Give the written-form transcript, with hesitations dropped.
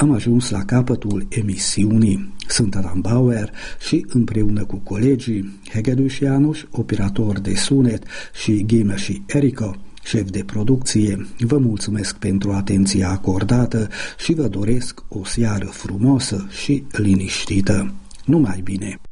am ajuns la capătul emisiunii. Sunt Adam Bauer și împreună cu colegii Hegedus János, operator de sunet, și Gémesi Erika, șef de producție, vă mulțumesc pentru atenția acordată și vă doresc o seară frumoasă și liniștită. Numai bine!